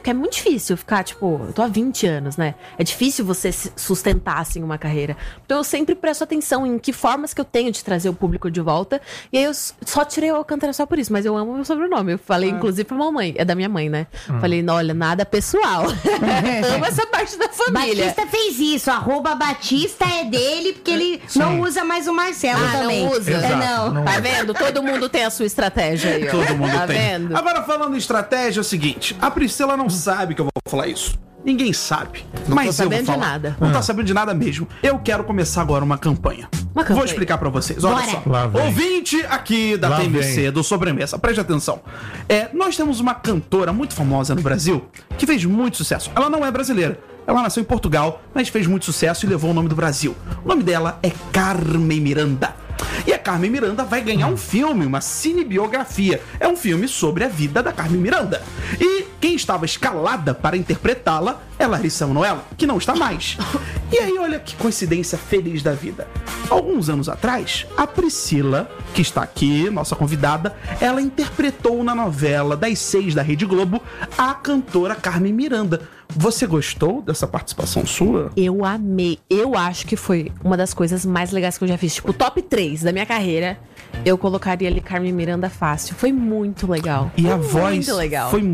porque é muito difícil ficar, tipo, eu tô há 20 anos, né? É difícil você sustentar, assim, uma carreira. Então eu sempre presto atenção em que formas que eu tenho de trazer o público de volta. E aí eu só tirei o Alcântara só por isso, mas eu amo meu sobrenome. Eu falei, inclusive, pra mamãe, é da minha mãe, né? Falei, olha, nada pessoal. Amo essa parte da família. Batista fez isso, @Batista é dele, porque ele não usa mais o Marcelo também. Não usa? Exato, não Tá vendo? Todo mundo tem a sua estratégia aí, ó. Todo mundo tá tem. Vendo? Agora, falando em estratégia, é o seguinte: a Priscila não sabe que eu vou falar isso. Ninguém sabe. Mas tô eu vou sabendo de falar. nada. Não tá sabendo de nada mesmo. Eu quero começar agora uma campanha. Uma campanha. Vou explicar pra vocês. Olha Bora. só. Lá vem. Ouvinte aqui da Lá TMC, vem. do Sobremesa, preste atenção. Nós temos uma cantora muito famosa no Brasil que fez muito sucesso. Ela não é brasileira. Ela nasceu em Portugal, mas fez muito sucesso e levou o nome do Brasil. O nome dela é Carmen Miranda. E a Carmen Miranda vai ganhar um filme, uma cinebiografia. É um filme sobre a vida da Carmen Miranda. E quem estava escalada para interpretá-la é Larissa Manoela, que não está mais. E aí, olha que coincidência feliz da vida. Alguns anos atrás, a Priscila, que está aqui, nossa convidada, ela interpretou na novela das 6 da Rede Globo a cantora Carmen Miranda. Você gostou dessa participação sua? Eu amei. Eu acho que foi uma das coisas mais legais que eu já fiz. Tipo, top 3 da minha carreira, eu colocaria ali Carmen Miranda fácil. Foi muito legal. E foi a voz muito legal. foi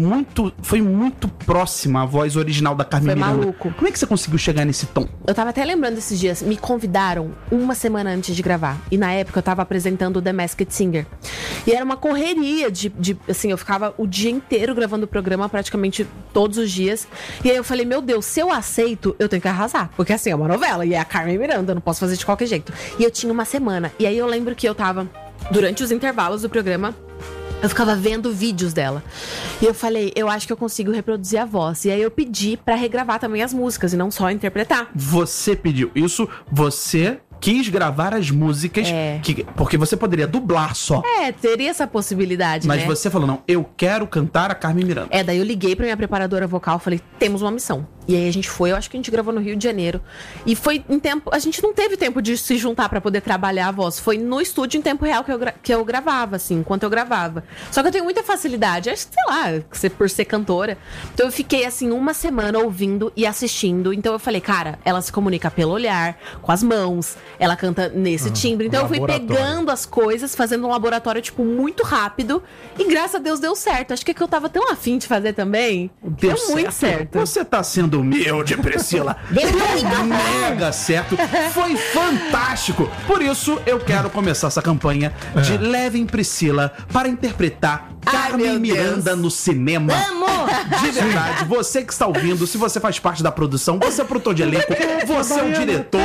muito próxima à voz original da Carmen Foi Miranda. maluco. Como é que você conseguiu chegar nesse tom? Eu tava até lembrando esses dias, me convidaram uma semana antes de gravar. E na época eu tava apresentando o The Masked Singer. E era uma correria assim, eu ficava o dia inteiro gravando o programa, praticamente todos os dias. E aí eu falei, meu Deus, se eu aceito, eu tenho que arrasar. Porque assim, é uma novela e é a Carmen Miranda, eu não posso fazer de qualquer jeito. E eu tinha uma semana. E aí eu lembro que eu tava, durante os intervalos do programa, eu ficava vendo vídeos dela. E eu falei, eu acho que eu consigo reproduzir a voz. E aí eu pedi pra regravar também as músicas e não só interpretar. Você pediu isso, você quis gravar as músicas, porque você poderia dublar só. Teria essa possibilidade, Mas né? você falou, não, eu quero cantar a Carmen Miranda. Daí eu liguei pra minha preparadora vocal, falei, temos uma missão. E aí a gente foi, eu acho que a gente gravou no Rio de Janeiro. E foi em tempo, a gente não teve tempo de se juntar pra poder trabalhar a voz. Foi no estúdio em tempo real que eu gravava, assim, enquanto eu gravava. Só que eu tenho muita facilidade, acho que, sei lá, por ser cantora. Então eu fiquei, assim, uma semana ouvindo e assistindo. Então eu falei, cara, ela se comunica pelo olhar, com as mãos, ela canta nesse timbre. Então eu fui pegando as coisas, fazendo um laboratório, tipo, muito rápido. E graças a Deus deu certo. Acho que eu tava tão afim de fazer também. Deu muito certo. Você tá sendo humilde, Priscila. Deu muito mega certo. Foi fantástico. Por isso, eu quero começar essa campanha de Levem Priscila para interpretar Carmen meu Miranda Deus. no cinema. Vamos! De verdade, você que está ouvindo, se você faz parte da produção, você é produtor de elenco, você é o diretor,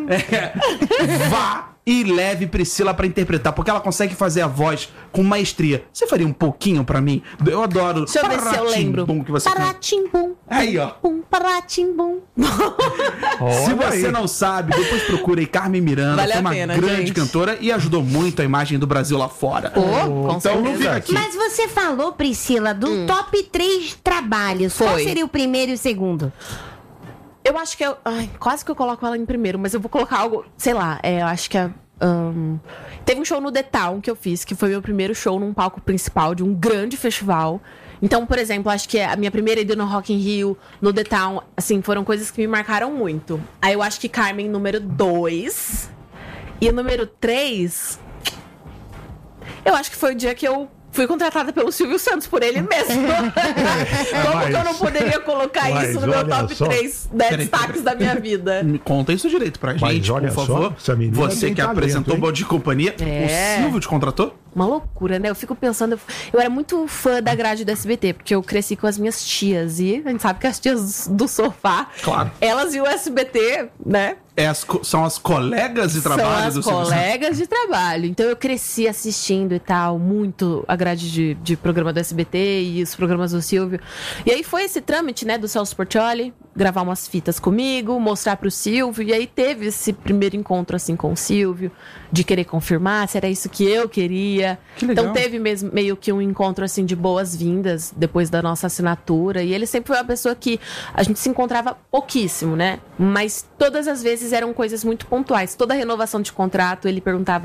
vá e leve Priscila pra interpretar, porque ela consegue fazer a voz com maestria. Você faria um pouquinho pra mim? Eu adoro. Deixa eu ver se eu lembro. Que você canta. Paratimbum. Aí, ó. Pum, paratimbum. Se você não sabe, depois procura aí Carmen Miranda. Vale Foi a uma pena, grande gente. cantora e ajudou muito a imagem do Brasil lá fora. Com Então certeza. não fica aqui. Mas você falou, Priscila, do top 3 trabalhos. Qual Foi. seria o primeiro e o segundo? Eu acho que quase que eu coloco ela em primeiro, mas eu vou colocar algo, sei lá, eu acho que teve um show no The Town que eu fiz, que foi meu primeiro show num palco principal de um grande festival. Então, por exemplo, acho que a minha primeira ida no Rock in Rio, no The Town, assim, foram coisas que me marcaram muito. Aí eu acho que Carmen, número 2. E o número 3, eu acho que foi o dia que eu fui contratada pelo Silvio Santos, por ele mesmo. Como que eu não poderia colocar isso no meu olha top só. 3 destaques da minha vida? Me conta isso direito pra Mas gente, olha por favor. só, essa menina Você tem que talento, apresentou o hein? Bom de Companhia, o Silvio te contratou? Uma loucura, né? Eu fico pensando... Eu era muito fã da grade do SBT, porque eu cresci com as minhas tias. E a gente sabe que as tias do sofá... Claro. Elas e o SBT, né? São as colegas de trabalho São as do Silvio Santos. colegas de trabalho. Então eu cresci assistindo e tal, muito a grade de programa do SBT e os programas do Silvio. E aí foi esse trâmite, né, do Celso Portiolli, gravar umas fitas comigo, mostrar pro Silvio. E aí teve esse primeiro encontro, assim, com o Silvio, de querer confirmar se era isso que eu queria. Que legal. Então teve mesmo, meio que um encontro, assim, de boas-vindas depois da nossa assinatura. E ele sempre foi uma pessoa que a gente se encontrava pouquíssimo, né? Mas todas as vezes eram coisas muito pontuais. Toda renovação de contrato, ele perguntava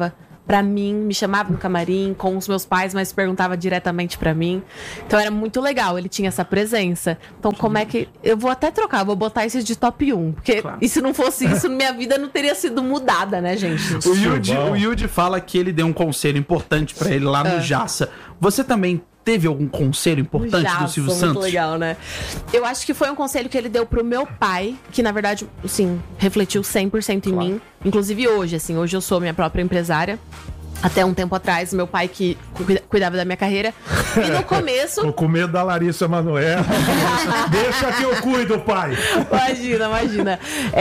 pra mim, me chamava no camarim com os meus pais, mas perguntava diretamente pra mim. Então era muito legal, ele tinha essa presença. Então como é que... Eu vou até trocar, vou botar esse de top 1. Porque e se não fosse isso, minha vida não teria sido mudada, né, gente? O Yudi fala que ele deu um conselho importante pra ele lá no Jaça. Você também teve algum conselho importante do Silvio Santos? Muito legal, né? Eu acho que foi um conselho que ele deu pro meu pai, que na verdade, assim, refletiu 100% em mim. Inclusive hoje, assim, hoje eu sou minha própria empresária. Até um tempo atrás, meu pai que cuidava da minha carreira. E no começo... Tô com medo da Larissa Manoela. Deixa que eu cuido, pai. Imagina.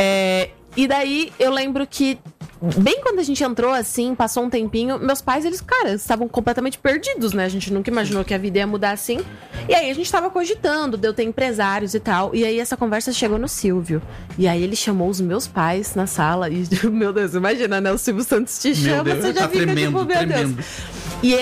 E daí, eu lembro que bem quando a gente entrou, assim, passou um tempinho, meus pais, eles, cara, estavam completamente perdidos, né? A gente nunca imaginou que a vida ia mudar assim. E aí a gente tava cogitando de eu ter empresários e tal. E aí essa conversa chegou no Silvio. E aí ele chamou os meus pais na sala. E, meu Deus, imagina, né? O Silvio Santos te chama, Deus, você já tá fica tremendo, tipo, meu tremendo. Deus. E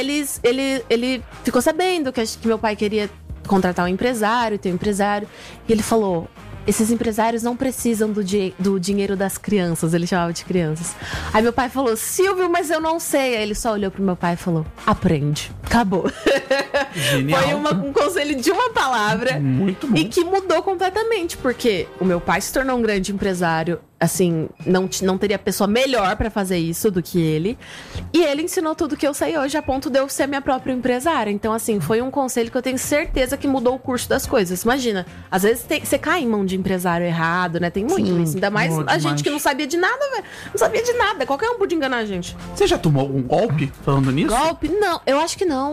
ele ficou sabendo que meu pai queria contratar um empresário, ter um empresário. E ele falou... Esses empresários não precisam do dinheiro das crianças. Ele chamava de crianças. Aí meu pai falou, Silvio, mas eu não sei. Aí ele só olhou pro meu pai e falou, aprende. Acabou. Genial. Foi um conselho de uma palavra. Muito bom. E que mudou completamente. Porque o meu pai se tornou um grande empresário. Assim, não teria pessoa melhor pra fazer isso do que ele. E ele ensinou tudo que eu sei hoje, a ponto de eu ser minha própria empresária. Então, assim, foi um conselho que eu tenho certeza que mudou o curso das coisas. Imagina, às vezes você cai em mão de empresário errado, né? Tem muito isso. Ainda mais a gente que não sabia de nada, velho. Não sabia de nada. Qualquer um podia enganar a gente. Você já tomou algum golpe falando nisso? Golpe? Não, eu acho que não.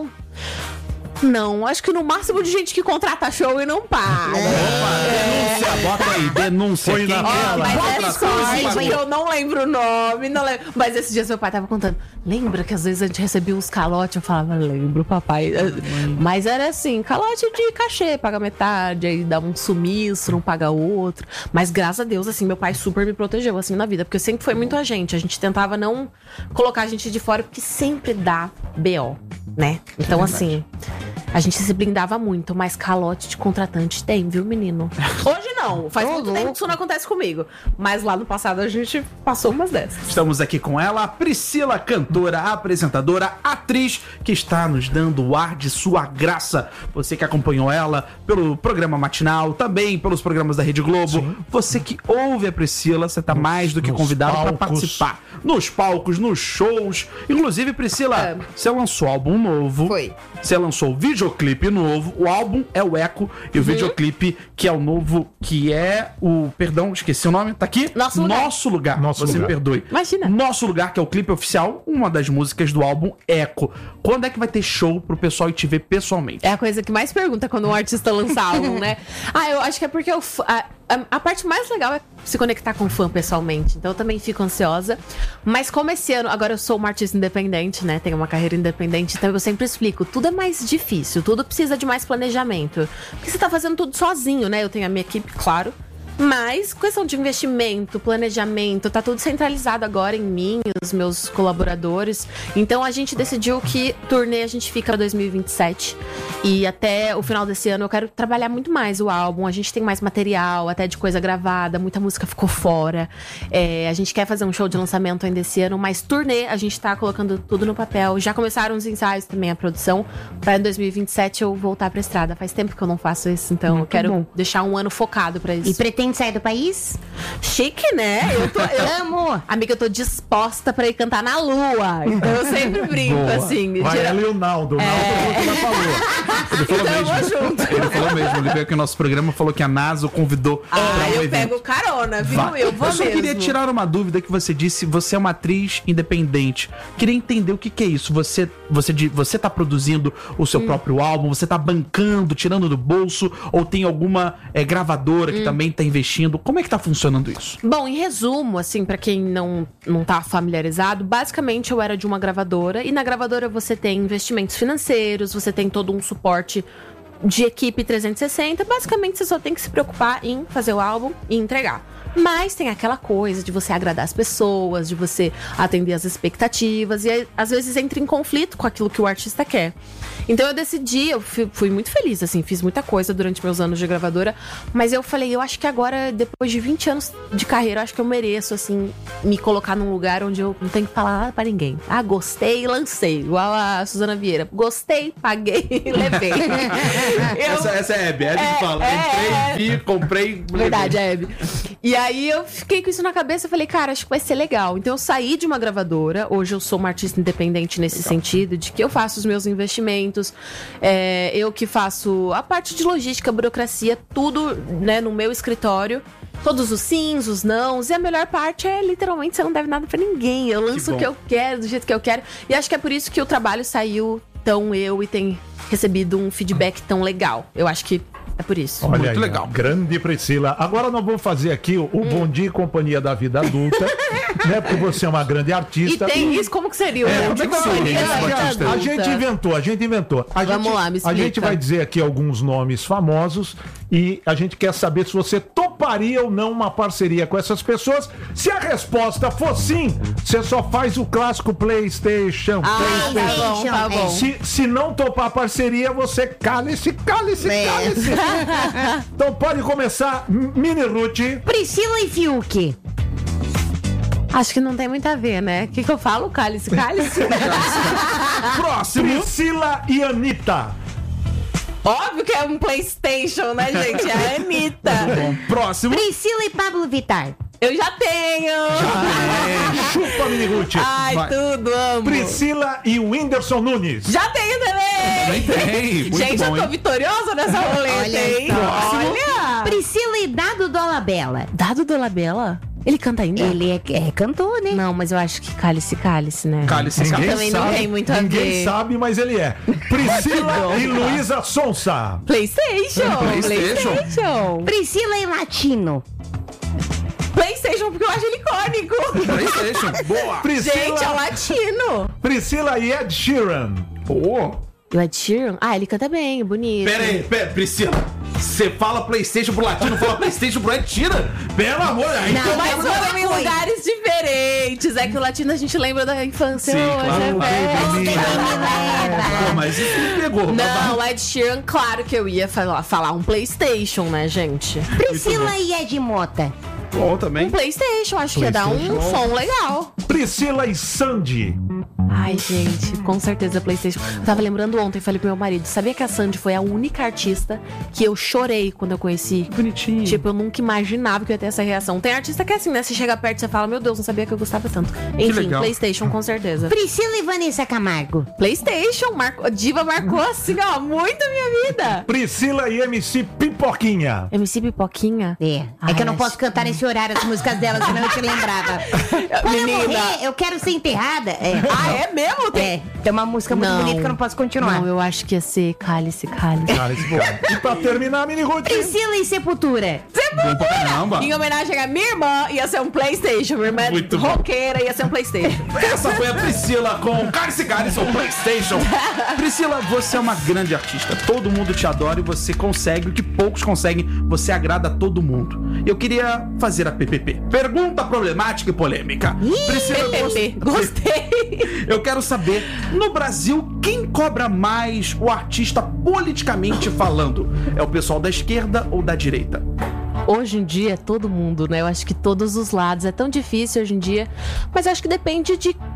Não, acho que no máximo de gente que contrata show e não paga. Denúncia, bota aí, denúncia. Foi na tela. Mas é sorte, pagou. eu não lembro o nome, não lembro. Mas esses dias meu pai tava contando. Lembra que às vezes a gente recebia uns calotes? Eu falava, lembro, papai. Mas era assim, calote de cachê, paga metade, aí dá um sumiço, não paga outro. Mas graças a Deus, assim, meu pai super me protegeu, assim, na vida. Porque sempre foi muito a gente tentava não colocar a gente de fora, porque sempre dá BO, né? Então, assim... A gente se blindava muito, mas calote de contratante tem, viu, menino? Hoje não, faz muito tempo que isso não acontece comigo. Mas lá no passado a gente passou umas dessas. Estamos aqui com ela, a Priscila, cantora, apresentadora, atriz, que está nos dando o ar de sua graça. Você que acompanhou ela pelo programa matinal, também pelos programas da Rede Globo. Sim. Você que ouve a Priscila, você está mais do que convidado para participar. Nos palcos, nos shows. Inclusive, Priscila, você lançou álbum novo. Foi. Você lançou videoclipe novo. O álbum é o Eco e o videoclipe que é o novo, que é o... Perdão, esqueci o nome. Tá aqui? Nosso Lugar. Você me perdoe. Imagina. Nosso Lugar, que é o clipe oficial, uma das músicas do álbum Eco. Quando é que vai ter show pro pessoal ir te ver pessoalmente? É a coisa que mais pergunta quando um artista lança álbum, né? Eu acho que é porque a parte mais legal é se conectar com o fã pessoalmente. Então eu também fico ansiosa. Mas como esse ano, agora eu sou uma artista independente, né? Tenho uma carreira independente, então eu sempre explico. Tudo é mais difícil, tudo precisa de mais planejamento. Porque você tá fazendo tudo sozinho, né? Eu tenho a minha equipe, claro. Mas questão de investimento, planejamento, tá tudo centralizado agora em mim, os meus colaboradores. Então a gente decidiu que turnê a gente fica 2027. E até o final desse ano eu quero trabalhar muito mais o álbum. A gente tem mais material, até de coisa gravada, muita música ficou fora. A gente quer fazer um show de lançamento ainda esse ano, mas turnê a gente tá colocando tudo no papel. Já começaram os ensaios também, a produção. Pra em 2027 eu voltar pra estrada. Faz tempo que eu não faço isso, então muito eu quero deixar um ano focado pra isso. E pretende sair do país? Chique, né? Eu amo! Amiga, eu tô disposta pra ir cantar na lua. Então eu sempre brinco, Boa. assim. Vai ali o Naldo. O Naldo já falou. Ele falou Então eu mesmo. vou junto. Ele falou mesmo. Ele veio aqui no nosso programa, falou que a NASA o convidou pra um eu evento. pego carona, viu? Vá. Eu vou só mesmo. queria tirar uma dúvida que você disse. Você é uma atriz independente. Queria entender o que é isso. Você tá produzindo o seu próprio álbum? Você tá bancando, tirando do bolso? Ou tem alguma gravadora que também tá investindo? Como é que tá funcionando isso? Bom, em resumo, assim, pra quem não tá familiarizado, basicamente eu era de uma gravadora. E na gravadora você tem investimentos financeiros, você tem todo um suporte de equipe 360. Basicamente você só tem que se preocupar em fazer o álbum e entregar. Mas tem aquela coisa de você agradar as pessoas, de você atender as expectativas. E aí, às vezes entra em conflito com aquilo que o artista quer. Então eu decidi, eu fui muito feliz, assim, fiz muita coisa durante meus anos de gravadora. Mas eu falei, eu acho que agora, depois de 20 anos de carreira, eu acho que eu mereço, assim, me colocar num lugar onde eu não tenho que falar nada pra ninguém. Ah, gostei, lancei. Igual a Suzana Vieira. Gostei, paguei e levei. Essa é a Hebe. A Hebe que fala. Entrei, vi, comprei. Verdade, a Hebe. E aí eu fiquei com isso na cabeça e falei, cara, acho que vai ser legal. Então eu saí de uma gravadora. Hoje eu sou uma artista independente nesse sentido, de que eu faço os meus investimentos. Eu que faço a parte de logística, burocracia, tudo, né, no meu escritório. Todos os sims, os nãos. E a melhor parte é, literalmente, você não deve nada pra ninguém. Eu lanço o que eu quero, do jeito que eu quero. E acho que é por isso que o trabalho saiu tão e tem recebido um feedback tão legal. Eu acho que é por isso. Olha muito aí, legal. Grande Priscila. Agora nós vamos fazer aqui o Bom Dia e Companhia da Vida Adulta, né? Porque você é uma grande E artista. tem isso, como que seria? Como é que seria? Adulta. A gente inventou. Vamos lá, me A gente explica. vai dizer aqui alguns nomes famosos e a gente quer saber se você toparia ou não uma parceria com essas pessoas. Se a resposta for sim, você só faz o clássico PlayStation. Tá bom. Se não topar a parceria, você cale-se. Então pode começar, Mini Ruth. Priscila e Fiuk. Acho que não tem muito a ver, né? O que eu falo? Cálice. Próximo. Priscila e Anitta. Óbvio que é um PlayStation, né, gente? É a Anitta. Bom, próximo. Priscila e Pablo Vittar. Eu já tenho. Chupa, Mini Ruth. Ai, Vai. tudo, amo. Priscila e Whindersson Nunes. Já tenho também. Tem. Muito Gente, bom, eu tô hein? vitoriosa nessa roleta, Olha hein? só. Olha. Priscila e Dado Dolabella. Dado Dolabella? Ele canta ainda? Ele é cantor, né? Não, mas eu acho que cálice, né? Cálice. Também não tem muito a Ninguém ver. sabe, mas ele é. Priscila e Luísa Sonsa. PlayStation. Priscila e Latino. PlayStation, porque eu acho ele icônico. PlayStation. Boa. Gente, é o latino. Priscila e Ed Sheeran. Pô. O Ed Sheeran? Ah, ele canta bem, bonito. Pera aí, Priscila. Você fala PlayStation pro latino, fala PlayStation pro Ed Sheeran? Pelo amor, aí Não, tem Mas Mas foram uma em coisa. lugares diferentes. É que o latino a gente lembra da infância Sim, hoje, claro. é velho. Pô, mas isso me pegou. Não, o Ed Sheeran, claro que eu ia falar um PlayStation, né, gente? Priscila e Ed Mota. Bom também. Um PlayStation, acho que ia dar um som legal. Priscila e Sandy. Ai, gente, com certeza PlayStation. Eu tava lembrando ontem, falei pro meu marido, sabia que a Sandy foi a única artista que eu chorei quando eu conheci? Bonitinho. Tipo, eu nunca imaginava que eu ia ter essa reação. Tem artista que é assim, né? Você chega perto e você fala, meu Deus, não sabia que eu gostava tanto. Enfim, legal. PlayStation, com certeza. Priscila e Vanessa Camargo. PlayStation, a diva marcou assim, ó, muito a minha vida. Priscila e MC Pipoquinha. MC Pipoquinha? É Ai, que eu não acho- posso cantar nesse horário as músicas dela, senão eu te lembrava. Quando eu morrer, eu quero ser enterrada. Ah, é mesmo? Tem uma música muito Não. bonita que eu não posso continuar. Não, eu acho que ia ser Cálice. Cara, isso é bom. E pra terminar, Mini Ruth. Priscila e Sepultura. Bom pra caramba. Em homenagem à minha irmã, ia ser um PlayStation. Minha irmã Muito é bom. roqueira, ia ser um PlayStation. Essa foi a Priscila com Cálice ou PlayStation. Priscila, você é uma grande artista. Todo mundo te adora e você consegue o que poucos conseguem. Você agrada a todo mundo. Eu queria fazer a PPP. Pergunta problemática e polêmica. Priscila, PPP, gostei. eu quero saber, no Brasil, quem cobra mais o artista politicamente falando? É o pessoal da esquerda ou da direita? Hoje em dia, todo mundo, né? Eu acho que todos os lados. É tão difícil hoje em dia. Mas eu acho que depende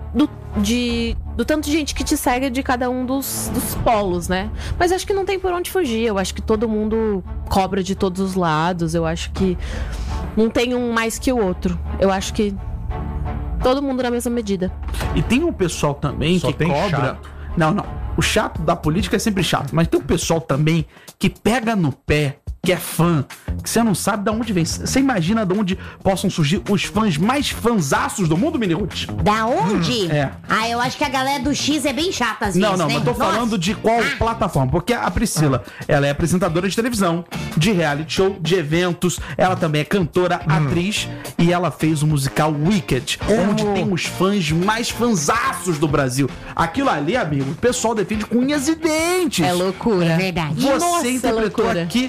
do tanto de gente que te segue de cada um dos polos, né? Mas eu acho que não tem por onde fugir. Eu acho que todo mundo cobra de todos os lados. Eu acho que não tem um mais que o outro. Eu acho que todo mundo na mesma medida. E tem um pessoal também Só que tem cobra... chato. Não. O chato da política é sempre chato. Mas tem um pessoal também que pega no pé, que é fã, que você não sabe de onde vem. Você imagina de onde possam surgir os fãs mais fanzaços do mundo, Mini Ruth? Da onde? É. Ah, eu acho que a galera do X é bem chata às vezes, Não, né? mas tô falando de qual plataforma. Porque a Priscila, ela é apresentadora de televisão, de reality show, de eventos. Ela também é cantora, atriz. E ela fez o musical Wicked, onde tem os fãs mais fanzaços do Brasil. Aquilo ali, amigo, o pessoal defende com unhas e dentes. É loucura. É verdade. Você Nossa, interpretou loucura. aqui qual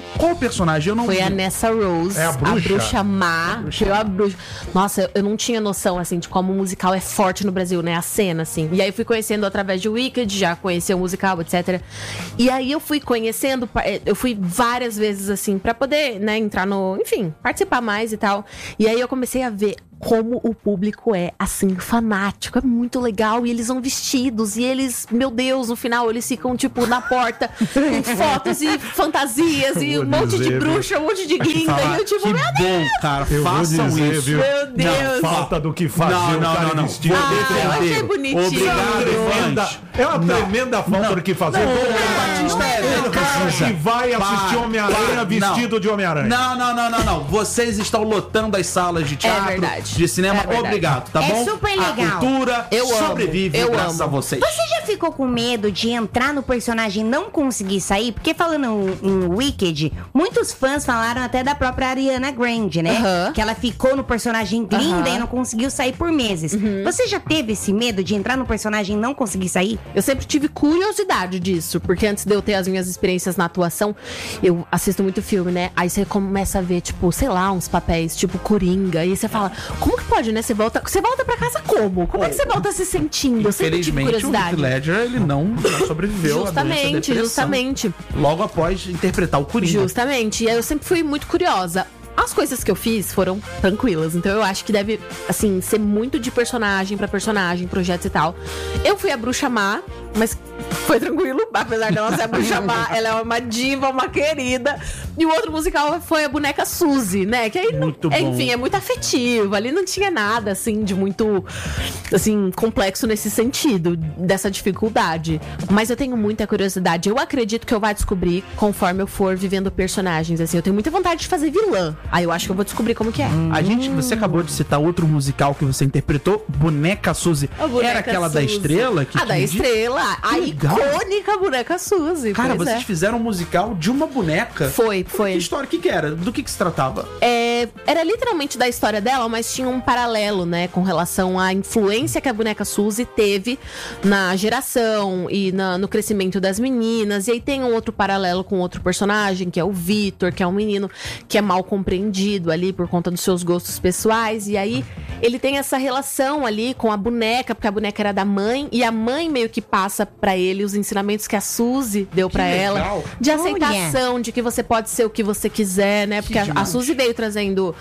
personagem. Eu não Foi vi. a Nessa Rose, É a bruxa? Má. Foi a bruxa. Nossa, eu não tinha noção, assim, de como o musical é forte no Brasil, né? A cena, assim. E aí eu fui conhecendo através de Wicked, já conheci o musical, etc. E aí eu fui conhecendo, eu fui várias vezes, assim, pra poder, né, entrar no... Enfim, participar mais e tal. E aí eu comecei a ver como o público é, assim, fanático. É muito legal. E eles vão vestidos. E eles, meu Deus, no final eles ficam, tipo, na porta com fotos e fantasias. E um monte de bruxa, um monte de glinda. E eu, tipo, que meu bom, cara. Eu vou Façam dizer, isso. viu? Deus, meu Deus. Falta do que fazer Não. vestido. Eu achei bonitinho. Obrigado, É uma tremenda falta do que fazer. Batista é velho, O cara que vai assistir Homem-Aranha vestido de Homem-Aranha. Não. Vocês estão lotando as salas de teatro, verdade. de cinema. É verdade. Obrigado, tá É bom? super A legal. cultura Eu amo. sobrevive Eu graças amo. a vocês. Você já ficou com medo de entrar no personagem e não conseguir sair? Porque falando em Wicked, muitos fãs falaram até da própria Ariana Grande, né? Aham. Que ela ficou no personagem glinda Aham. e não conseguiu sair por meses. Você já teve esse medo de entrar no personagem e não conseguir sair? Eu sempre tive curiosidade disso, porque antes de eu ter as minhas experiências na atuação, eu assisto muito filme, né? Aí você começa a ver, tipo, sei lá, uns papéis, tipo Coringa, e você fala, como que pode, né? Você volta pra casa como? Como é que você volta se sentindo? Eu sempre tive Infelizmente, o Heath curiosidade. Ledger, ele não sobreviveu à doença da depressão. Justamente. Logo após interpretar o Coringa. Justamente. E aí eu sempre fui muito curiosa. As coisas que eu fiz foram tranquilas, então eu acho que deve, assim, ser muito de personagem pra personagem, projetos e tal. Eu fui a Bruxa Má, mas foi tranquilo, apesar dela ser a Bruxa Má, ela é uma diva, uma querida. E o outro musical foi a boneca Suzy, né? Que aí, Muito bom. enfim, é muito afetivo. Ali não tinha nada, assim, de muito, assim, complexo nesse sentido, dessa dificuldade. Mas eu tenho muita curiosidade. Eu acredito que eu vou descobrir conforme eu for vivendo personagens, assim. Eu tenho muita vontade de fazer vilã. Aí eu acho que eu vou descobrir como que é. Você acabou de citar outro musical que você interpretou, Boneca Suzy. A Boneca Era aquela da Suzy. Estrela? Que A da tinha- Estrela. A legal. icônica boneca Suzy. Cara, pois vocês é. fizeram um musical de uma boneca. Foi. Que história? O que era? Do que se tratava? Era literalmente da história dela, mas tinha um paralelo, né, com relação à influência que a boneca Suzy teve na geração e no crescimento das meninas. E aí tem um outro paralelo com outro personagem, que é o Vitor, que é um menino que é mal compreendido ali por conta dos seus gostos pessoais. E aí ele tem essa relação ali com a boneca, porque a boneca era da mãe, e a mãe meio que passa pra ele os ensinamentos que a Suzy deu pra legal. ela, de aceitação, de que você pode ser o que você quiser, né? Porque a demais. Suzy veio trazendo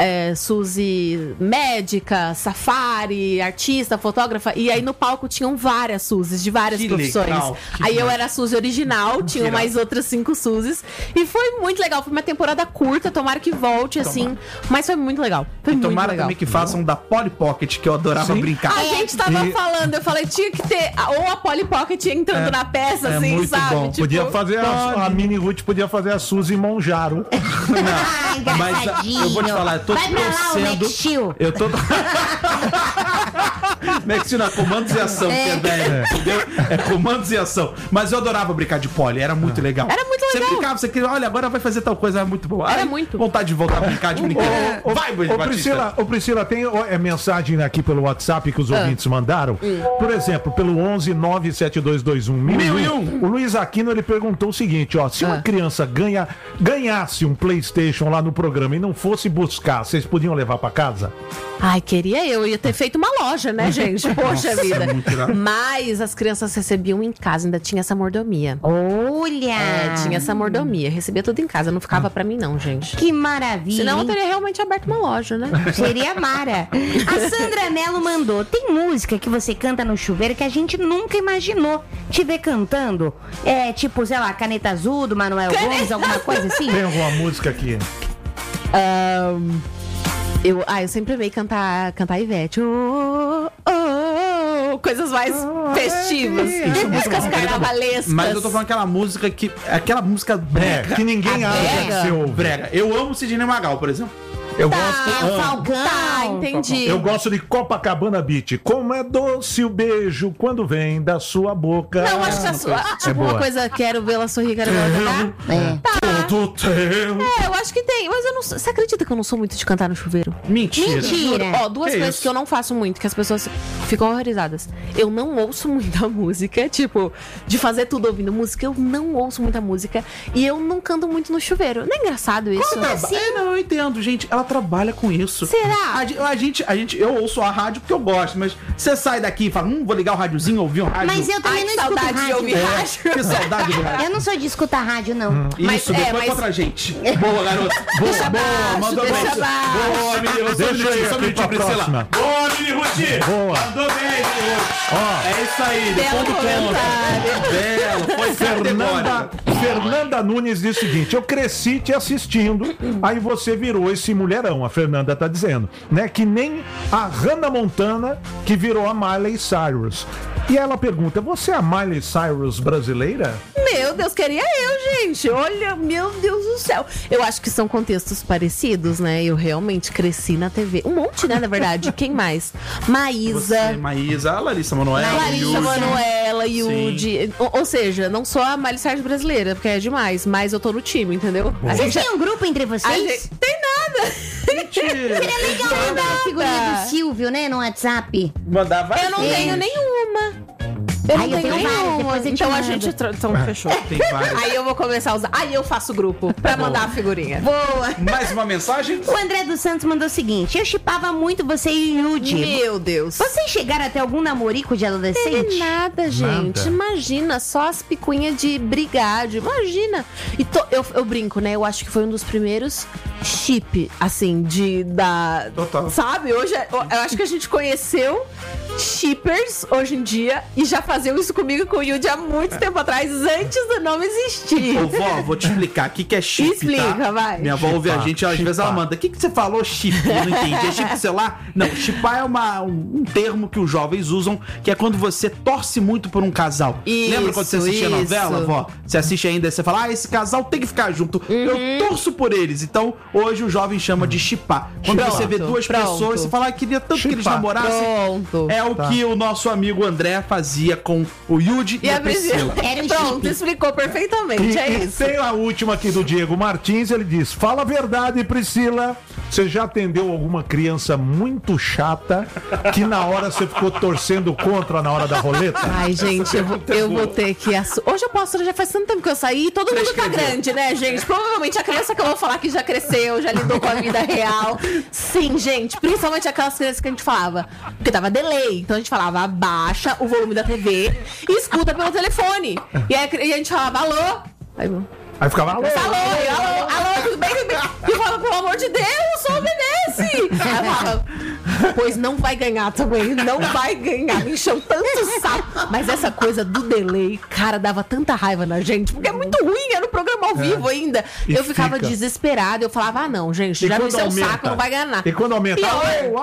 Suzy médica, safari, artista, fotógrafa, e aí no palco tinham várias Suzys, de várias Que profissões. legal, que Aí eu demais. era a Suzy original, tinham irado. mais outras 5 Suzys, e foi muito legal. Foi uma temporada curta, tomara que volte, assim, mas foi muito legal. Foi muito Tomara legal. também que façam da Polly Pocket, que eu adorava Sim. brincar. A gente tava E- falando, eu falei, tinha que ter ou a Polly Pocket entrando na peça, é assim, muito sabe? bom. Tipo, Podia fazer a Mini Ruth podia fazer a Suzy Monjaro. Ai, Mas eu vou te falar, eu tô Vai pra lá, o torcendo. Max Steel. Eu tô. Max na comandos e ação, que é 10, entendeu? É comandos e ação. Mas eu adorava brincar de Polly, era muito legal. Era muito legal. Você brincava, você queria, olha, agora vai fazer tal coisa, era muito bom. Era Ai, muito. Vontade de voltar a brincar de brincadeira. Vai, Batista. Ô, Priscila, tem mensagem aqui pelo WhatsApp que os ouvintes mandaram. Por exemplo, pelo 11 97221 1001. O Luiz Aquino, ele perguntou o seguinte, ó. Se uma criança ganhasse um PlayStation lá no programa e não fosse buscar, vocês podiam levar pra casa? Ai, queria eu ia ter feito uma loja, né, gente? Poxa vida. muito irado. Mas as crianças recebiam em casa, ainda tinha essa mordomia. Olha! Tinha essa mordomia. Recebia tudo em casa, não ficava pra mim, não, gente. Que maravilha. Senão eu hein? teria realmente aberto uma loja, né? Seria Mara. A Sandra Mello mandou. Tem música que você canta no chuveiro que a gente nunca imaginou te ver cantando? É tipo, sei lá, Caneta Azul do Manuel Gomes, alguma coisa assim? Tem alguma música aqui? Eu sempre amei cantar Ivete. Coisas mais festivas. Músicas carnavalescas. Mas eu tô falando aquela música brega. que ninguém acha que brega. você ouve. Brega. Eu amo Sidney Magal, por exemplo. Eu É gosto. o Falcão. Tá, entendi. Eu gosto de Copacabana Beach. Como é doce o beijo quando vem da sua boca. Não, acho que a sua. Tipo, boa. uma coisa, quero vê-la sorrir, quero vê-la cantar. É. Tá, todo tempo. Eu acho que tem, mas eu não. Você acredita que eu não sou muito de cantar no chuveiro? Mentira. Mentira. Ó, duas Que coisas isso? que eu não faço muito, que as pessoas ficam horrorizadas. Eu não ouço muita música, tipo, de fazer tudo ouvindo música, eu não ouço muita música. E eu não canto muito no chuveiro. Não é engraçado isso? Não, eu entendo, gente. Ela trabalha com isso. Será? Eu ouço a rádio porque eu gosto, mas você sai daqui e fala, vou ligar o rádiozinho, ouvir um rádio. Mas eu também Ai, não que escuto saudade de rádio. ouvir rádio. Que saudade do rádio. Eu não sou de escutar rádio, não. Isso, depois contra a gente. Boa, garoto. Boa, boa, mandou bem. deixa abaixo. Boa, menino. Deixa eu ir aqui pra próxima. Boa, menino Ruti. Boa. Mandou bem, menino Ruti. Ó. É isso aí, Belo depois do comentário. Belo, foi categórico. Fernanda Nunes diz o seguinte: eu cresci te assistindo, aí você virou esse mulherão, a Fernanda tá dizendo, né? Que nem a Hannah Montana, que virou a Miley Cyrus. E ela pergunta: você é a Miley Cyrus brasileira? Meu Deus, queria eu, gente. Olha, meu Deus do céu. Eu acho que são contextos parecidos, né? Eu realmente cresci na TV. Um monte, né, na verdade. Quem mais? Maísa. Maísa, a Larissa Manoela. Larissa Yudi. Manoela, Yudi. Ou seja, não sou a Miley Cyrus brasileira, porque é demais, mas eu tô no time, entendeu? A Vocês gente têm um grupo entre a vocês? gente- Tem nada. Mentira. Seria legal mandar a figurinha do Silvio, né, no WhatsApp. Mandava. Eu não tenho nenhuma. Eu não Ai, eu tenho tenho várias, nenhuma. depois eu te Então a mando. gente... Então fechou. Tem várias. Aí eu vou começar a usar. Aí eu faço grupo pra mandar a figurinha. Boa. Mais uma mensagem? O André dos Santos mandou o seguinte: eu chipava muito você e o Yudi. Meu Deus. Vocês chegaram até algum namorico de adolescente? Teve nada, gente. Nada. Imagina, só as picuinhas de brigádio. Imagina. E eu brinco, né? Eu acho que foi um dos primeiros chip, assim, Total. Sabe? Hoje, eu acho que a gente conheceu shippers hoje em dia e já faziam isso comigo e com o Yudi há muito tempo atrás, antes do nome existir. Ô, vó, vou te explicar. O que é chip, Explica, tá? vai. Minha avó ouve a Chipar, gente, às vezes ela manda. O que você falou, chip? Eu não entendi. É chip celular? Não, chipar é um termo que os jovens usam, que é quando você torce muito por um casal. Isso, Lembra quando você assistia a isso. novela, vó? Você assiste ainda e você fala, esse casal tem que ficar junto. Eu torço por eles. Então, hoje o jovem chama de chipar. Quando Pronto, você vê duas pronto. pessoas, você fala, queria tanto que eles Chipar. namorassem. Pronto. É o que o nosso amigo André fazia com o Yudi e, E a a Priscila. Priscila. Era o Pronto, chip. explicou perfeitamente. É E isso. tem a última aqui do Diego Martins, ele diz: fala a verdade, Priscila. Você já atendeu alguma criança muito chata que na hora você ficou torcendo contra na hora da roleta? Ai, gente, eu vou ter que... Hoje eu posso, já faz tanto tempo que eu saí e todo mundo tá grande, né, gente? Provavelmente a criança que eu vou falar que já cresceu, já lidou com a vida real. Sim, gente, principalmente aquelas crianças que a gente falava, porque tava delay, então a gente falava, abaixa o volume da TV e escuta pelo telefone. E aí a gente falava, alô? Aí ficava: alô, Alô, tudo bem? E eu falava, pelo amor de Deus, só obedece. Aí eu falava, pois não vai ganhar também, não vai ganhar. Me encheu tanto saco. Mas essa coisa do delay, cara, dava tanta raiva na gente, porque é muito ruim, era no programa ao vivo ainda. E Eu ficava fica. desesperada, eu falava, não, gente, E já me quando encheu o aumenta? saco, não vai ganhar nada. E quando aumenta: Pior.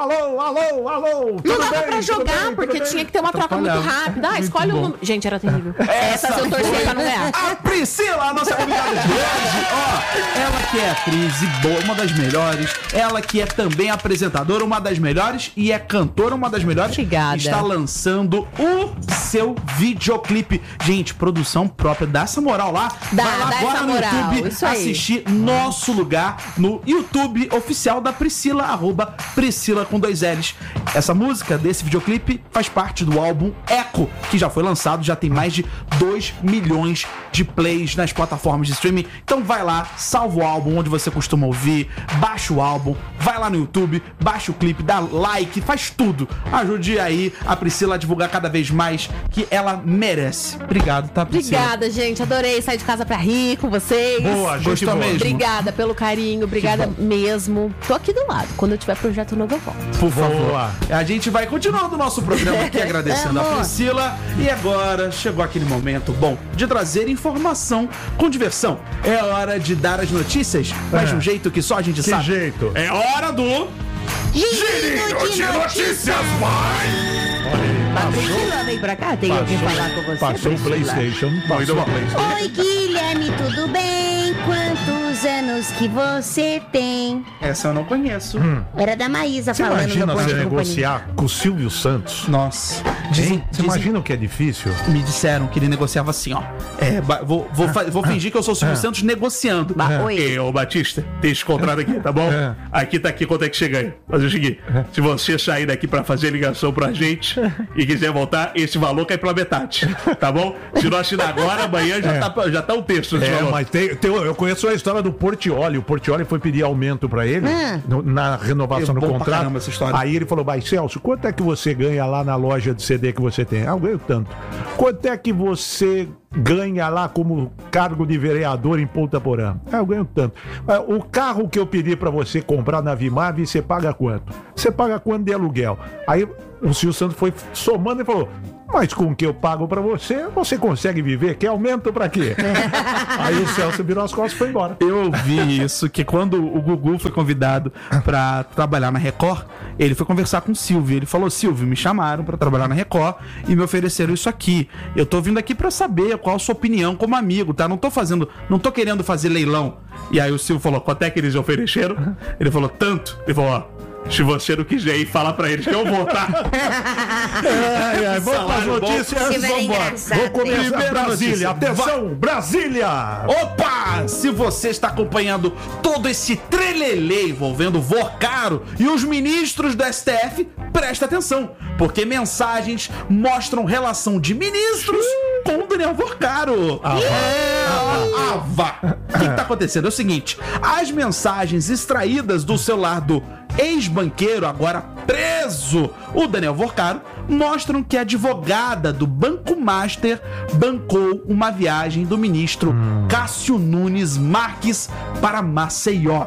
alô, Não tudo dava bem, pra tudo jogar, bem, porque tudo bem? tinha que ter uma troca muito Atrapalhava. rápida. Ah, escolhe um número. Gente, era terrível. Essa eu torcia pra não ganhar. A Priscila, a nossa convidada de hoje, ó, ela que é atriz e boa, uma das melhores, ela que é também apresentadora, uma das melhores, e é cantora, uma das melhores. Obrigada. Está lançando o seu videoclipe. Gente, produção própria, dá essa moral lá. Dá Vai lá essa agora no moral, YouTube isso aí. assistir Nosso Lugar no YouTube oficial da Priscila, @Priscila com 2 L's. Essa música desse videoclipe faz parte do álbum Echo, que já foi lançado, já tem mais de 2 milhões de plays nas plataformas de streaming. Então vai lá, salva o álbum onde você costuma ouvir, baixa o álbum, vai lá no YouTube, baixa o clipe, dá like, faz tudo. Ajude aí a Priscila a divulgar cada vez mais, que ela merece. Obrigado, tá, Priscila? Obrigada, gente. Adorei sair de casa pra rir com vocês. Boa, gente Gostou boa. mesmo? Obrigada pelo carinho, obrigada mesmo. Tô aqui do lado. Quando eu tiver projeto novo, eu volto. Por favor. Boa. A gente vai continuando o nosso programa aqui agradecendo a Amor. Priscila. E agora chegou aquele momento bom de trazer informação com diversão. É hora de dar as notícias, mas de um jeito que só a gente Que sabe. jeito? É hora do Girinho de notícias. Priscila, vem pra cá, tem que falar com você. Passou o Priscila. PlayStation. Passou o PlayStation. Oi, Guilherme, tudo bem? Quantos Quantos anos que você tem? Essa eu não conheço. Era da Maísa Você falando imagina no Bom você Dia e Companhia. negociar com o Silvio Santos? Nossa. Hein? Você imagina o que é difícil? Me disseram que ele negociava assim, ó. Vou fingir que eu sou o Silvio Santos negociando. Oi. Ô, Batista, tem esse contrato aqui, tá bom? Aqui tá aqui quanto é que chega aí. Fazer o seguinte, se você sair daqui pra fazer ligação pra gente e quiser voltar, esse valor cai pela metade, tá bom? Se não assinar agora, amanhã já tá o texto desse valor. Mas eu conheço a história do Portiolli. O Portiolli foi pedir aumento pra ele na renovação do Bom pra contrato. caramba essa história. Aí ele falou: vai, Celso, quanto é que você ganha lá na loja de CD que você tem? Ah, eu ganho tanto. Quanto é que você ganha lá como cargo de vereador em Ponta Porã? Ah, eu ganho tanto. Ah, o carro que eu pedi pra você comprar na Vimave, você paga quanto? Você paga quanto de aluguel? Aí o Silvio Santos foi somando e falou: mas com o que eu pago pra você, você consegue viver? Quer aumento pra quê? Aí o Celso virou as costas e foi embora. Eu ouvi isso, que quando o Gugu foi convidado pra trabalhar na Record, ele foi conversar com o Silvio. Ele falou: Silvio, me chamaram pra trabalhar na Record e me ofereceram isso aqui. Eu tô vindo aqui pra saber qual a sua opinião como amigo, tá? Não tô querendo fazer leilão. E aí o Silvio falou: quanto é que eles ofereceram? Ele falou: tanto. Ele falou: ó, se você não quiser ir, fala pra eles que eu vou, tá? Vamos para as notícias. Silvio era Vamos engraçado, Vou começar. Primeira Brasília, notícia. atenção, Brasília! Opa! Se você está acompanhando todo esse trelelê envolvendo Vorcaro e os ministros do STF, presta atenção, porque mensagens mostram relação de ministros com o Daniel Vorcaro. O que está acontecendo? É o seguinte, as mensagens extraídas do celular do ex-banqueiro, agora preso, o Daniel Vorcaro, mostram que a advogada do Banco Master bancou uma viagem do ministro Cássio Nunes Marques para Maceió.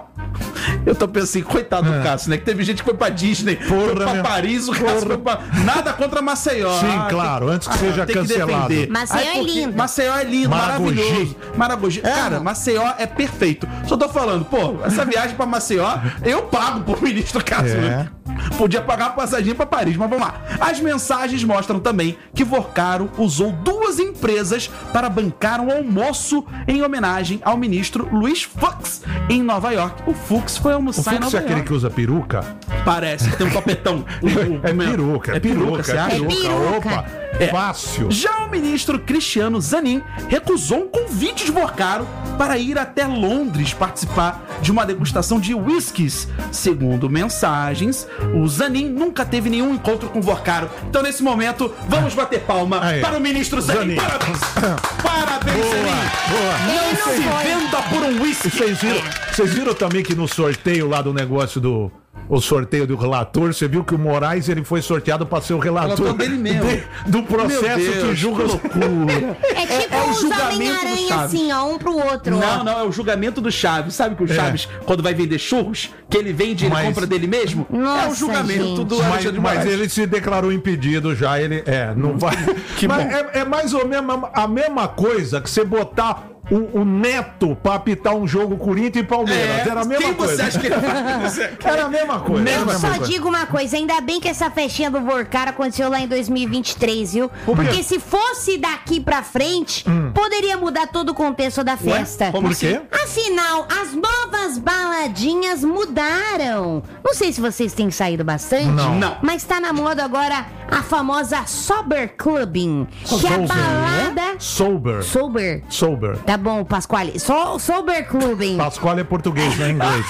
Eu tô pensando, coitado do Cássio, né? Que teve gente que foi pra Disney, foi pra Paris, o Cássio foi pra... Nada contra Maceió. Sim, claro, antes que seja tem que cancelado. defender. Maceió é porque lindo. Maceió é lindo, Maragogi. maravilhoso. Maragogi. Cara, Maceió é perfeito. Só tô falando, pô, essa viagem pra Maceió, eu pago pro ministro Cássio. É. Podia pagar a passaginha pra Paris, mas vamos lá. As mensagens mostram também que Vorcaro usou duas empresas para bancar um almoço em homenagem ao ministro Luiz Fux em Nova York. O Fux foi O almoçar em Fux Nova é aquele York. que usa peruca? Parece que tem um topetão. É peruca, É peruca, você você acha? acha? peruca. Opa, fácil. Já o ministro Cristiano Zanin recusou um convite de Vorcaro para ir até Londres participar de uma degustação de whiskies. Segundo mensagens, o Zanin nunca teve nenhum encontro com Vorcaro. Então, nesse momento, vamos bater palma Aí. para o ministro Zanin. Zanin. Parabéns! Parabéns, Zanin! Boa. Não se venda por um whisky! Vocês viram também que no sorteio lá do negócio o sorteio do relator, você viu que o Moraes ele foi sorteado para ser o relator Relator dele mesmo. do processo Meu Deus, que julga que loucura. É tipo é o os julgamento do Homem-Aranha Chaves. assim, ó, um pro outro. Não, ó. não, é o julgamento do Chaves. Sabe que o Chaves, quando vai vender churros, que ele vende e ele Mas- compra dele mesmo? É o Nossa, julgamento gente. do Mas, Alexandre de mas Moraes. ele se declarou impedido já, ele não vai. Que Mas bom. é mais ou menos a mesma coisa que você botar o Neto pra apitar um jogo Corinthians e Palmeiras. Era a mesma quem coisa. você acha que ele vai Era a mesma coisa. era a Eu mesma só coisa. digo uma coisa, ainda bem que essa festinha do Vorcaro aconteceu lá em 2023, viu? Porque se fosse daqui pra frente, poderia mudar todo o contexto da festa. Como Por quê? Afinal, as novas baladinhas mudaram. Não sei se vocês têm saído bastante. Não. Mas tá na moda agora a famosa Sober Clubbing. Que é a balada... Sober. Sober. Sober. Tá bom, Pasquale. Sober Clubbing. Pascoal é português, não é inglês.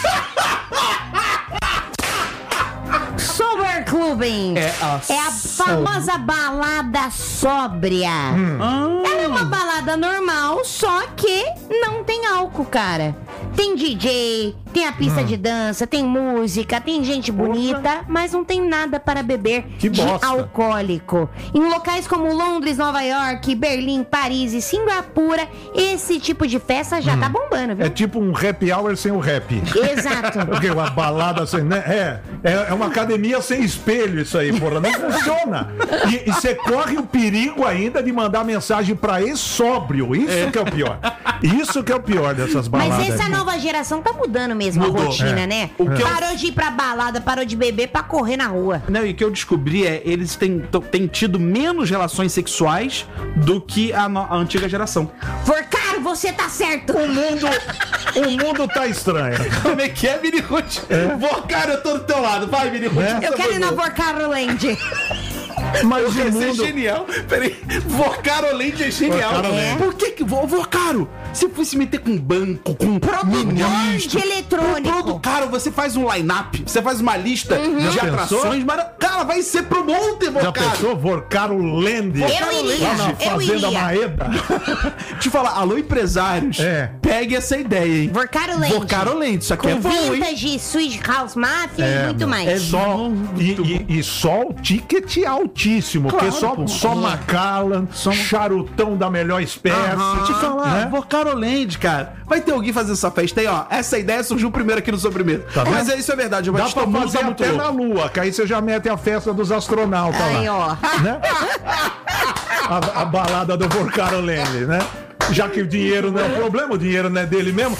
Sober Clubbing. É a famosa balada sóbria. Ela é uma balada normal, só que não tem álcool, cara. Tem DJ, tem a pista de dança, tem música, tem gente bonita, mas não tem nada para beber Que de bosta. alcoólico. Em locais como Londres, Nova York, Berlim, Paris e Singapura, esse tipo de festa já tá bombando, viu? É tipo um happy hour sem o rap. Exato. Porque uma balada sem. Né? É uma academia sem espelho, isso aí, porra. Não funciona. E você corre o perigo ainda de mandar mensagem pra ex-sóbrio. Isso que é o pior. Isso que é o pior dessas baladas. Mas essa nova geração tá mudando mesmo Mudou, a rotina, é. né? O que eu- Parou de ir pra balada, parou de beber pra correr na rua. Não, e o que eu descobri é eles têm tido menos relações sexuais do que a antiga geração. Vorcaro, você tá certo. O mundo tá estranho. Como é que é, Mini Ruth? Vocaro, eu tô do teu lado. Vai, Mini Ruth. Eu quero ir na Vorcaroland. Mas Ia o ser mundo... genial. Peraí, Vocaroland é genial. Vocaroland. Por que que... Vocaro, se fosse meter com banco, com De eletrônico. produto caro, você faz um line-up, você faz uma lista de Já atrações, mas, cara, vai ser pro monte, Já Vocaro. pensou? Vorcaroland? Eu iria, Lá na eu Fazenda iria. Maeda? Deixa eu falar, alô, empresários. Pegue essa ideia, hein? Vorcaroland. Vorcaroland, isso aqui é Com bom, hein? vintage, Swedish House Mafia e muito mais. É só, e só o ticket altíssimo, Claro, porque pô. só Macallan, charutão da melhor espécie. Te falar, né? Vorcaroland, cara. Vai ter alguém fazendo essa festa aí, ó. Essa ideia surgiu primeiro aqui no Sobremesa. Tá vendo? Mas isso é verdade, o Dá Batista pra Mundo fazer tá muito até louco. na Lua, que aí você já mete a festa dos astronautas Aí, lá. ó. Né? A balada do Vorcaroland, né? Já que o dinheiro não é o problema, o dinheiro não é dele mesmo.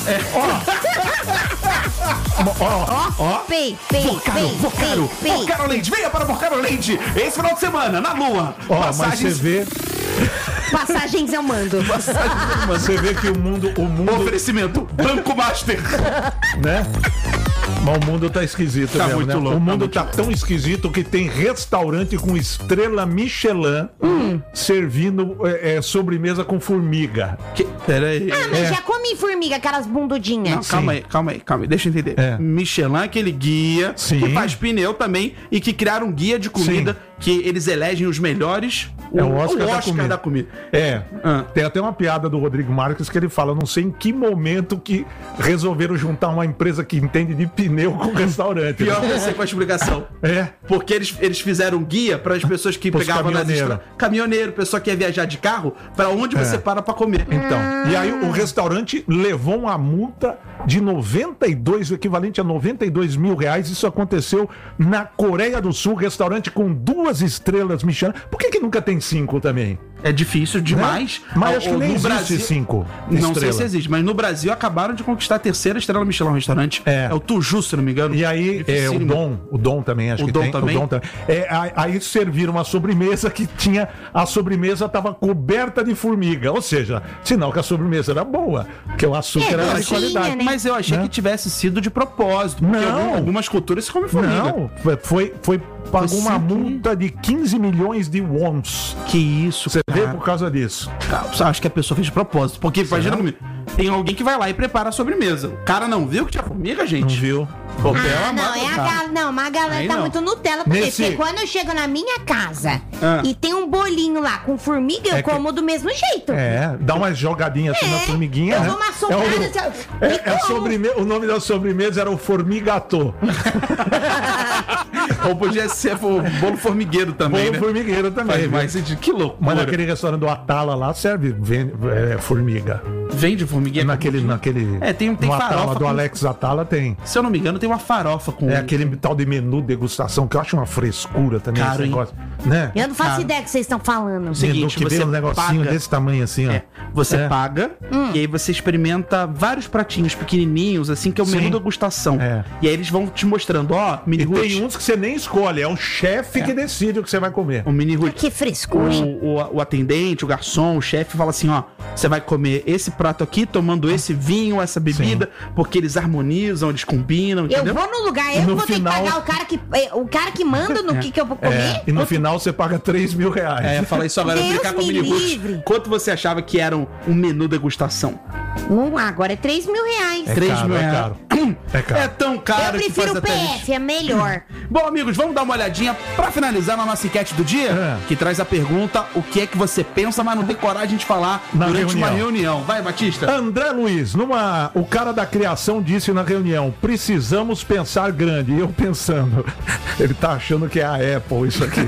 Ó, Pei. Vorcaroland, venha para Vorcaroland esse final de semana, na Lua. mas você vê, Passagens eu mando. você vê que o mundo, Oferecimento, Banco Master. né? Mas o mundo tá esquisito Tá mesmo, muito né? louco, O mundo tá tá tão esquisito que tem restaurante com estrela Michelin servindo sobremesa com formiga. Pera aí. Ah, mas já comi formiga, aquelas bundudinhas. Não, calma aí. Deixa eu entender. É. Michelin, aquele guia Sim. que faz pneu também e que criaram um guia de comida que eles elegem os melhores. É o Oscar da comida. Ah. Tem até uma piada do Rodrigo Marques que ele fala, não sei em que momento que resolveram juntar uma empresa que entende de pneu com restaurante. Pior que eu sei com a explicação. É. Porque eles fizeram um guia para as pessoas que Pros pegavam nas caminhoneiros. Caminhoneiro, pessoa que ia viajar de carro, para onde você para pra comer. Então, e aí o restaurante levou uma multa de 92, o equivalente a 92 mil reais. Isso aconteceu na Coreia do Sul, restaurante com 2 estrelas Michelin. Por que nunca tem 5 também? É difícil demais. Né? Mas acho que No nem existe Brasil- 5 Não sei estrelas. se existe, mas no Brasil acabaram de conquistar a 3ª estrela Michelin no restaurante. É. É o Tuju, se não me engano. E aí, Dificílimo. o Dom também, acho O que Dom tem. também? O Dom também. Aí serviram uma sobremesa que tinha... A sobremesa estava coberta de formiga. Ou seja, sinal que a sobremesa era boa. Porque o açúcar era de docinha, qualidade. né? Mas eu achei Né? que tivesse sido de propósito. Porque Não. algumas culturas se comem formiga. Não, pagou Você uma que- multa de 15 milhões de wons. Que isso, Você vê cara. por causa disso. Acho que a pessoa fez de propósito. Porque, imagina comigo, tem alguém que vai lá e prepara a sobremesa. O cara não viu que tinha formiga, Não gente? viu? Pô, Ah, pela não, mata, mas a galera Aí tá não. muito Nutella também. Nesse- Porque quando eu chego na minha casa Ah. e tem um bolinho lá com formiga, eu É que- como do mesmo jeito. Dá umas jogadinhas assim na formiguinha, eu né? dou uma socada, O nome da sobremesa era o Formigatô. Ou podia ser o bolo formigueiro também, Bolo né? formigueiro também. Faz viu? mais sentido. Que loucura. Mas naquele restaurante do Atala lá serve formiga. Vende formigueiro? Naquele tem no Atala farofa do com- Alex Atala tem. Se eu não me engano, tem uma farofa com... É aquele tal de menu degustação que eu acho uma frescura também. Caro, esse hein? negócio, né? Eu não faço Cara. ideia do que vocês estão falando. Seguinte, Menu que você vem um negocinho paga- desse tamanho assim, ó. Você É. paga e aí você experimenta vários pratinhos pequenininhos, assim, que é o Sim. menu degustação. É. E aí eles vão te mostrando, ó, mini E Ruth, tem uns que você nem escolhe, é o chefe que decide o que você vai comer. o mini Ruth. Que frescura, hein? O atendente, o garçom, o chefe fala assim, ó, você vai comer esse prato aqui, tomando esse vinho, essa bebida, porque eles harmonizam, eles combinam, Eu entendeu? vou no lugar, eu No vou ter final- que pagar o cara que manda no que eu vou comer. E no final você paga 3 mil reais. É, fala isso agora, eu vou Deus brincar com o me mini Ruth. livre. Quanto você achava que era um menu degustação? Agora é 3 mil reais. É 3 caro, mil é reais. caro. É caro. É tão caro Eu que prefiro faz o até gente... PF, é melhor. Bom, amigos, vamos dar uma olhadinha pra finalizar na nossa enquete do dia, É. que traz a pergunta: o que é que você pensa, mas não tem coragem de falar Na durante uma reunião. reunião? Vai, Batista. André Luiz, o cara da criação disse na reunião, precisamos pensar grande. E eu pensando, ele tá achando que é a Apple isso aqui.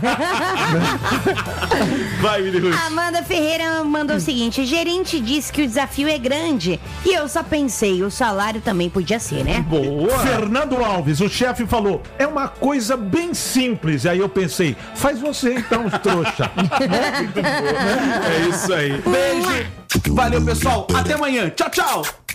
Vai, Mini Ruth. Amanda Ferreira mandou o seguinte: gerente disse que o desafio é grande. E eu só pensei, o salário também podia ser, né? Boa. Fernando Alves, o chefe falou, é uma coisa bem simples. Aí eu pensei, faz você então, trouxa. É isso aí. Beijo. Valeu, pessoal. Até amanhã. Tchau, tchau.